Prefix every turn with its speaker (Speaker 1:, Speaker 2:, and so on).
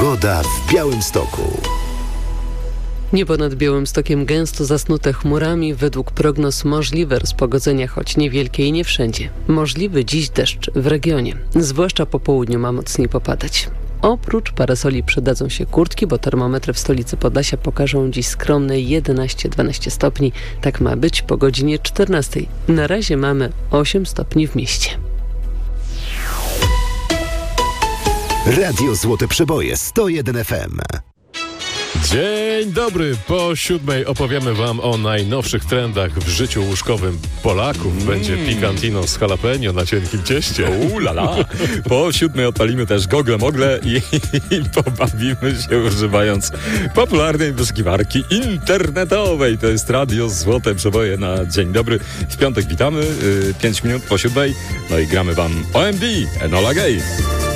Speaker 1: Pogoda w Białymstoku.
Speaker 2: Niebo nad Białymstokiem gęsto zasnute chmurami. Według prognoz możliwe rozpogodzenia, choć niewielkie i nie wszędzie. Możliwy dziś deszcz w regionie. Zwłaszcza po południu ma mocniej popadać. Oprócz parasoli przydadzą się kurtki, bo termometry w stolicy Podlasia pokażą dziś skromne 11-12 stopni. Tak ma być po godzinie 14. Na razie mamy 8 stopni w mieście.
Speaker 1: Radio Złote Przeboje 101 FM.
Speaker 3: Dzień dobry, po 7 opowiemy wam o najnowszych trendach w życiu łóżkowym Polaków. Będzie picantino z jalapeno na cienkim cieście.
Speaker 4: Lala. Po 7 odpalimy też gogle-mogle i pobawimy się używając popularnej wyszukiwarki internetowej. To jest Radio Złote Przeboje na dzień dobry. W piątek witamy, 5 minut po 7. No i gramy wam OMD, Enola Gay.